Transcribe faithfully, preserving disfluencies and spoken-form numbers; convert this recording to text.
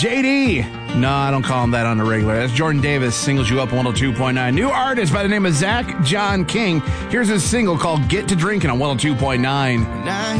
J D. No, I don't call him that on the regular. That's Jordan Davis, singles you up one oh two point nine. New artist by the name of Zach John King. Here's his single called Get to Drinking on one oh two point nine. Now